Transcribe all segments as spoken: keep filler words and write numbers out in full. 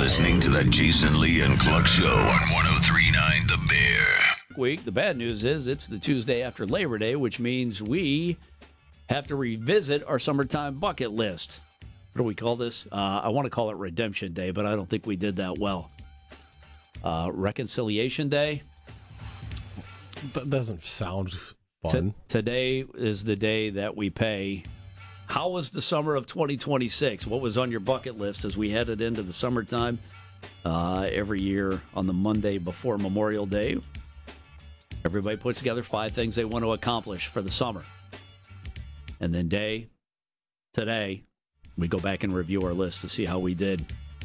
listening to the Jason Lee and Cluck Show on one oh three point nine The Bear. Week. The bad news is it's the Tuesday after Labor Day, which means we have to revisit our summertime bucket list. What do we call this? Uh, I want to call it Redemption Day, but I don't think we did that well. Uh, Reconciliation Day. That doesn't sound fun. T- today is the day that we pay. How was the summer of twenty twenty-six? What was on your bucket list as we headed into the summertime? Uh, every year on the Monday before Memorial Day, everybody puts together five things they want to accomplish for the summer. And then day, today, we go back and review our list to see how we did.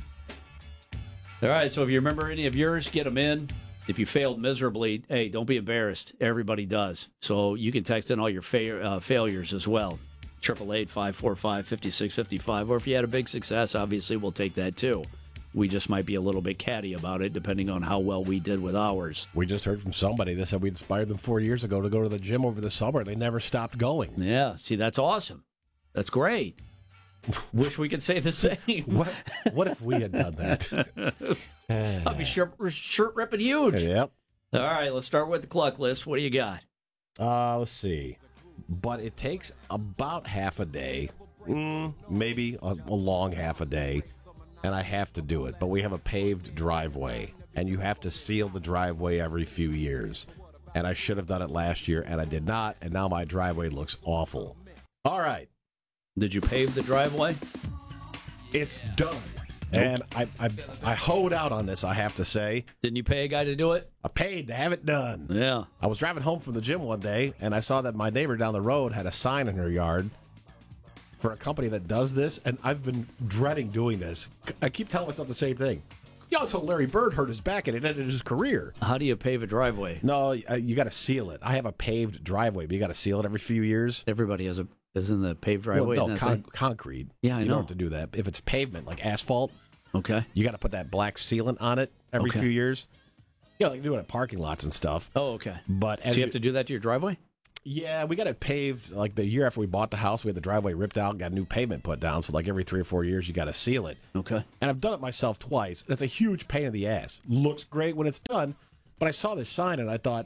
All right, so if you remember any of yours, get them in. If you failed miserably, hey, don't be embarrassed. Everybody does. So you can text in all your fa- uh, failures as well. eight eight eight, five four five, five six five five. Or if you had a big success, obviously we'll take that too. We just might be a little bit catty about it, depending on how well we did with ours. We just heard from somebody that said we inspired them four years ago to go to the gym over the summer. They never stopped going. Yeah, see, that's awesome. That's great. Wish we could say the same. What What if we had done that? I'll be shirt, shirt ripping huge. Yep. All right, let's start with the Cluck list. What do you got? Uh, let's see. But it takes about half a day, mm, maybe a, a long half a day, and I have to do it. But we have a paved driveway, and you have to seal the driveway every few years. And I should have done it last year, and I did not, and now my driveway looks awful. All right. Did you pave the driveway? It's done. And I, I I hoed out on this, I have to say. Didn't you pay a guy to do it? I paid to have it done. Yeah. I was driving home from the gym one day, and I saw that my neighbor down the road had a sign in her yard for a company that does this, and I've been dreading doing this. I keep telling myself the same thing. You know, until Larry Bird hurt his back and it ended his career. How do you pave a driveway? No, uh, you got to seal it. I have a paved driveway, but you got to seal it every few years. Everybody has a isn't the paved driveway. Well, no, con- concrete. Yeah, I you know. don't have to do that. If it's pavement, like asphalt, okay, you got to put that black sealant on it every Okay. few years. Yeah, like do it at parking lots and stuff. Oh, okay. But as so you have to do that to your driveway? Yeah, we got it paved. Like the year after we bought the house, we had the driveway ripped out, got new pavement put down. So like every three or four years, you got to seal it. Okay. And I've done it myself twice. And it's a huge pain in the ass. Looks great when it's done, but I saw this sign and I thought,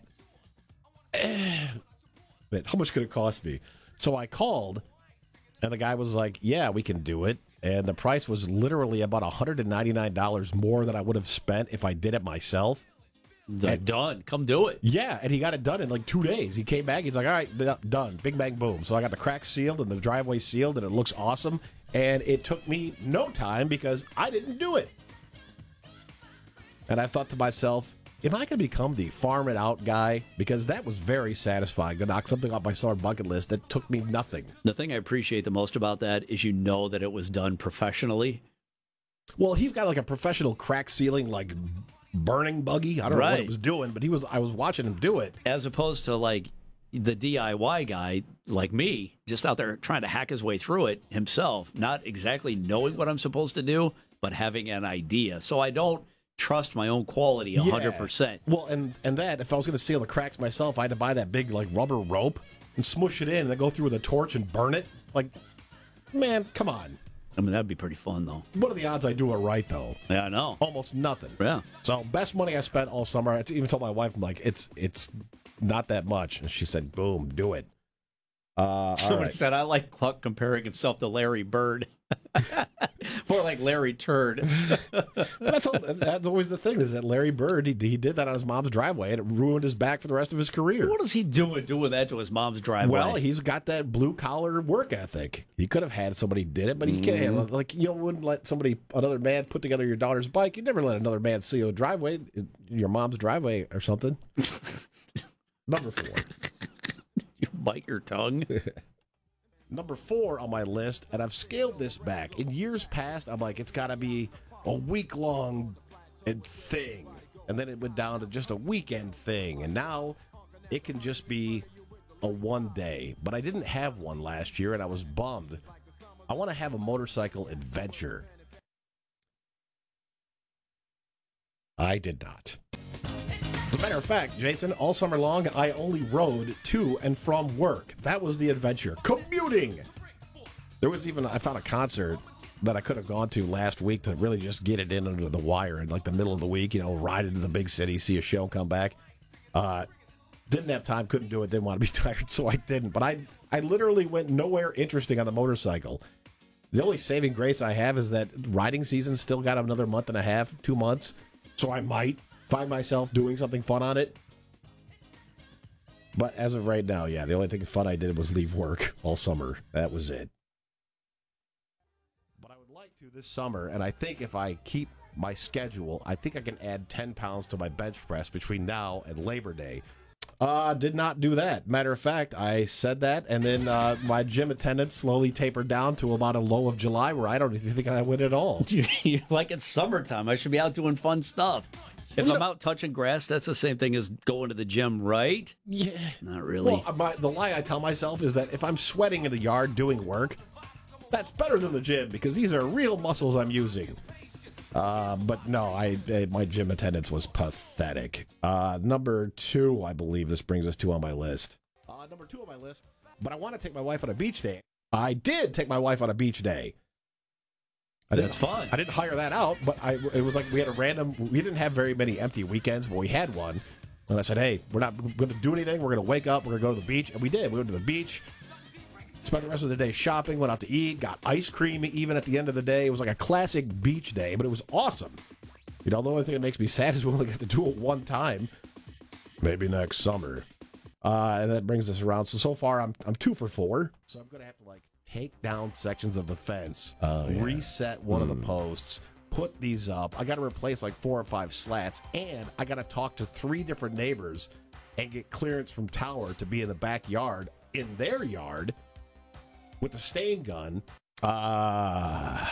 eh, but how much could it cost me? So I called, and the guy was like, "Yeah, we can do it." And the price was literally about one hundred ninety-nine dollars more than I would have spent if I did it myself. And done. Come do it. Yeah, and he got it done in like two days. He came back. He's like, all right, d- done. Big bang, boom. So I got the cracks sealed and the driveway sealed, and it looks awesome. And it took me no time because I didn't do it. And I thought to myself, am I going to become the farm it out guy? Because that was very satisfying to knock something off my summer bucket list that took me nothing. The thing I appreciate the most about that is you know that it was done professionally. Well, he's got like a professional crack sealing, like burning buggy. I don't know what Right. it was doing, but he was. I was watching him do it. As opposed to like the D I Y guy like me, just out there trying to hack his way through it himself, not exactly knowing what I'm supposed to do, but having an idea. So I don't trust my own quality one hundred percent. Yeah. Well, and, and that, if I was going to seal the cracks myself, I had to buy that big like rubber rope and smush it in and then go through with a torch and burn it. Like, man, come on. I mean, that'd be pretty fun, though. What are the odds I do it right, though? Yeah, I know. Almost nothing. Yeah. So, best money I spent all summer. I even told my wife, I'm like, it's it's not that much. And she said, boom, do it. Uh, all Somebody right. said, I like Cluck comparing himself to Larry Bird. More like Larry Turd. that's, all, that's always the thing, is that Larry Bird, he, he did that on his mom's driveway, and it ruined his back for the rest of his career. What is he doing doing that to his mom's driveway? Well, he's got that blue-collar work ethic. He could have had somebody did it, but he can't. Mm-hmm. Like, you know, wouldn't let somebody, another man, put together your daughter's bike. You'd never let another man see your driveway, your mom's driveway or something. Number four. You bite your tongue. Number four on my list, and I've scaled this back. In years past, I'm like, it's got to be a week-long thing. And then it went down to just a weekend thing. And now it can just be a one day. But I didn't have one last year, and I was bummed. I want to have a motorcycle adventure. I did not. As a matter of fact, Jason, all summer long, I only rode to and from work. That was the adventure. Commuting! There was even, I found a concert that I could have gone to last week to really just get it in under the wire in like the middle of the week, you know, ride into the big city, see a show, come back. Uh, didn't have time, couldn't do it, didn't want to be tired, so I didn't. But I, I literally went nowhere interesting on the motorcycle. The only saving grace I have is that riding season still got another month and a half, two months. So I might find myself doing something fun on it. But as of right now, yeah, the only thing fun I did was leave work all summer. That was it. But I would like to this summer, and I think if I keep my schedule, I think I can add ten pounds to my bench press between now and Labor Day. Uh, did not do that. Matter of fact, I said that, and then uh, my gym attendance slowly tapered down to about a low of July, where I don't even think I went at all. You're like it's summertime. I should be out doing fun stuff. If I'm out touching grass, that's the same thing as going to the gym, right? Yeah. Not really. Well, my, the lie I tell myself is that if I'm sweating in the yard doing work, that's better than the gym, because these are real muscles I'm using. Uh, but no, I, I my gym attendance was pathetic. Uh, number two, I believe this brings us to on my list. Uh, number two on my list, but I want to take my wife on a beach day. I did take my wife on a beach day. I That's fun. I didn't hire that out, but I it was like we had a random, we didn't have very many empty weekends, but we had one. And I said, hey, we're not going to do anything. We're going to wake up. We're going to go to the beach. And we did. We went to the beach. Spent the rest of the day shopping, went out to eat, got ice cream even at the end of the day. It was like a classic beach day, but it was awesome. You know, the only thing that makes me sad is we only got to do it one time. Maybe next summer. Uh, and that brings us around. So, so far, I'm I'm two for four. So I'm going to have to, like, take down sections of the fence, oh, yeah. reset one mm. of the posts, put these up. I got to replace, like, four or five slats, and I got to talk to three different neighbors and get clearance from Tower to be in the backyard, in their yard, with the stain gun. Uh,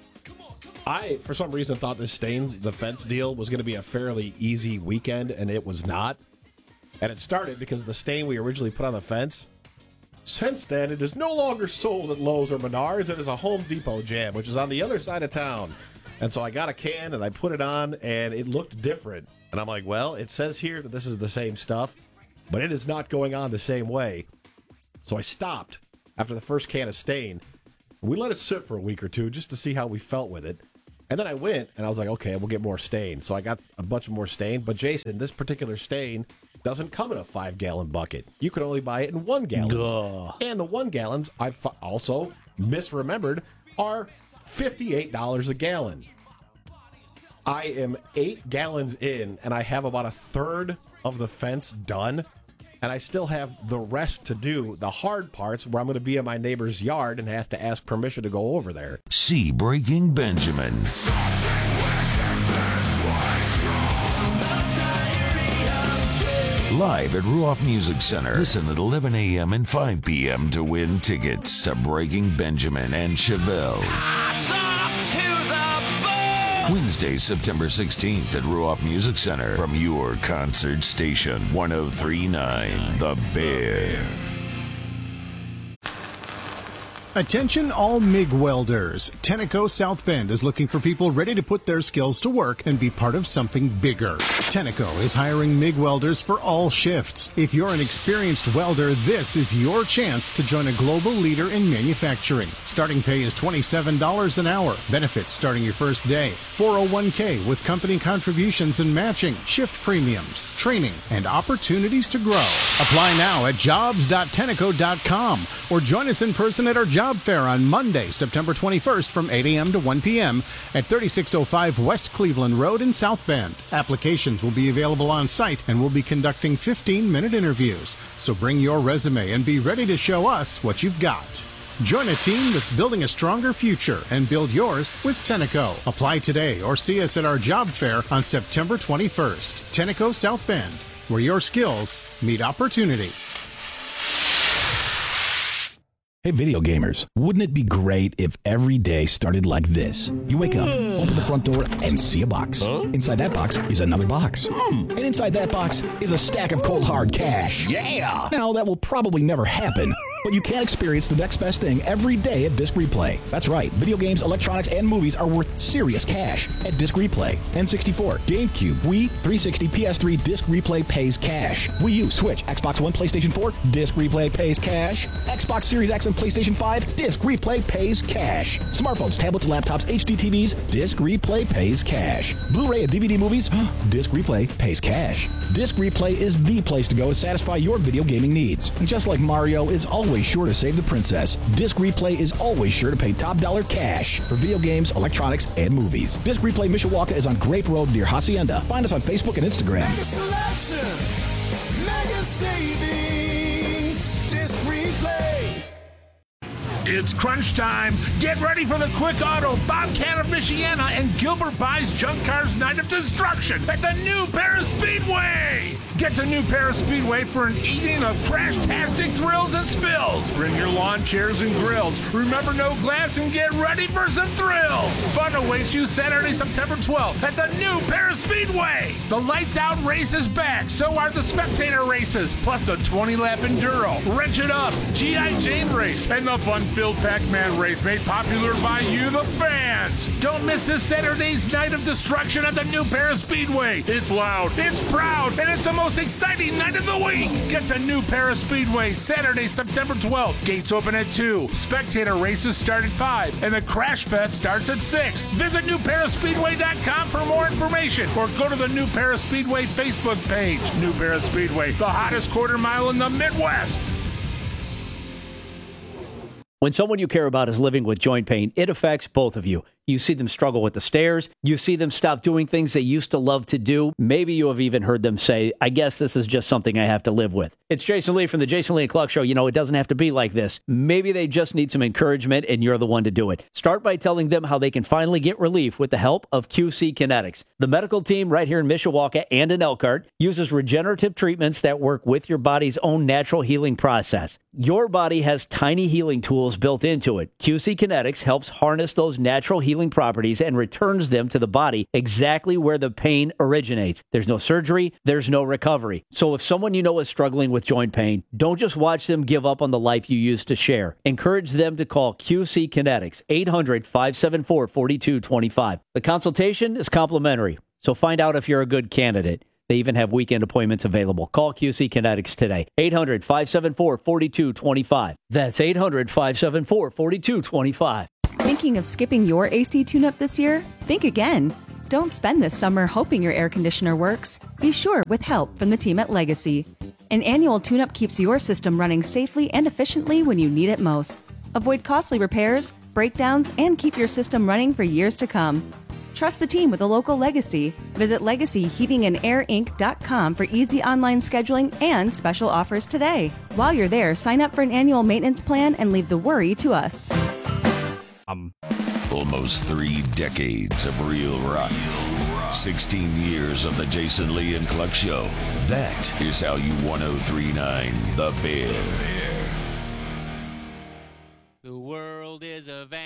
I, for some reason, thought this stain, the fence deal, was going to be a fairly easy weekend, and it was not. And it started because the stain we originally put on the fence, since then, it is no longer sold at Lowe's or Menards. It is a Home Depot jam, which is on the other side of town. And so I got a can, and I put it on, and it looked different. And I'm like, well, it says here that this is the same stuff, but it is not going on the same way. So I stopped after the first can of stain. We let it sit for a week or two just to see how we felt with it. And then I went, and I was like, okay, we'll get more stain. So I got a bunch of more stain. But, Jason, this particular stain doesn't come in a five-gallon bucket. You can only buy it in one gallons. Ugh. And the one gallons, I also misremembered, are fifty-eight dollars a gallon. I am eight gallons in, and I have about a third of the fence done. And I still have the rest to do, the hard parts, where I'm going to be in my neighbor's yard and have to ask permission to go over there. See Breaking Benjamin. Live at Ruoff Music Center. Listen at eleven a.m. and five p.m. to win tickets to Breaking Benjamin and Chevelle. Wednesday, September sixteenth at Ruoff Music Center from your concert station, one oh three point nine The Bear. Attention all M I G welders. Tenneco South Bend is looking for people ready to put their skills to work and be part of something bigger. Tenneco is hiring M I G welders for all shifts. If you're an experienced welder, this is your chance to join a global leader in manufacturing. Starting pay is twenty-seven dollars an hour. Benefits starting your first day. four oh one k with company contributions and matching, shift premiums, training, and opportunities to grow. Apply now at jobs dot tenneco dot com or join us in person at our job fair on Monday, September twenty-first from eight a.m. to one p.m. at thirty-six oh five West Cleveland Road in South Bend. Applications will be available on site and we'll be conducting fifteen-minute interviews. So bring your resume and be ready to show us what you've got. Join a team that's building a stronger future and build yours with Tenneco. Apply today or see us at our job fair on September twenty-first. Tenneco South Bend, where your skills meet opportunity. Hey, video gamers, wouldn't it be great if every day started like this? You wake up, open the front door, and see a box. Huh? Inside that box is another box. Hmm. And inside that box is a stack of cold hard cash. Yeah! Now, that will probably never happen, But you can experience the next best thing every day at Disc Replay. That's right, video games, electronics, and movies are worth serious cash at Disc Replay. N sixty-four, GameCube, Wii, three sixty, P S three, Disc Replay pays cash. Wii U, Switch, Xbox One, PlayStation four, Disc Replay pays cash. Xbox Series X and PlayStation five, Disc Replay pays cash. Smartphones, tablets, laptops, H D T Vs, Disc Replay pays cash. Blu-ray and D V D movies, Disc Replay pays cash. Disc Replay is the place to go to satisfy your video gaming needs. And just like Mario is always sure to save the princess, Disc Replay is always sure to pay top dollar cash for video games, electronics, and movies. Disc Replay Mishawaka is on Grape Road near Hacienda. Find us on Facebook and Instagram. Mega selection, mega savings, Disc Replay. It's crunch time. Get ready for the Quick Auto, Bobcat of Michiana, and Gilbert Buys Junk Cars Night of Destruction at the New Paris Speedway. Get to New Paris Speedway for an evening of crash-tastic thrills and spills. Bring your lawn chairs and grills. Remember, no glass, and get ready for some thrills. Fun awaits you Saturday, September twelfth at the New Paris Speedway. The Lights Out race is back. So are the spectator races, plus a twenty-lap enduro, Wrench It Up, G I. Jane race, and the fun-filled Pac-Man race made popular by you, the fans. Don't miss this Saturday's Night of Destruction at the New Paris Speedway. It's loud, it's proud, and it's the most exciting night of the week. Get to New Paris Speedway Saturday, September twelfth. Gates open at two. Spectator races start at five, and the Crash Fest starts at six. Visit new paris speedway dot com for more information, or go to the New Paris Speedway Facebook page. New Paris Speedway, the hottest quarter mile in the Midwest. When someone you care about is living with joint pain, it affects both of you. You see them struggle with the stairs. You see them stop doing things they used to love to do. Maybe you have even heard them say, I guess this is just something I have to live with. It's Jason Lee from the Jason Lee and Cluck Show. You know, it doesn't have to be like this. Maybe they just need some encouragement, and you're the one to do it. Start by telling them how they can finally get relief with the help of Q C Kinetics. The medical team right here in Mishawaka and in Elkhart uses regenerative treatments that work with your body's own natural healing process. Your body has tiny healing tools built into it. Q C Kinetics helps harness those natural healing properties and returns them to the body exactly where the pain originates. There's no surgery, there's no recovery. So if someone you know is struggling with joint pain, don't just watch them give up on the life you used to share. Encourage them to call Q C Kinetics, eight hundred, five seven four, four two two five. The consultation is complimentary, so find out if you're a good candidate. They even have weekend appointments available. Call Q C Kinetics today. eight hundred, five seven four, four two two five. That's eight hundred, five seven four, four two two five. Thinking of skipping your A C tune-up this year? Think again. Don't spend this summer hoping your air conditioner works. Be sure with help from the team at Legacy. An annual tune-up keeps your system running safely and efficiently when you need it most. Avoid costly repairs, breakdowns, and keep your system running for years to come. Trust the team with a local Legacy. Visit legacy heating and air inc dot com for easy online scheduling and special offers today. While you're there, sign up for an annual maintenance plan and leave the worry to us. Um. Almost three decades of real rock. sixteen years of the Jason Lee and Cluck Show. That is how you ten thirty-nine The Bear. The world is a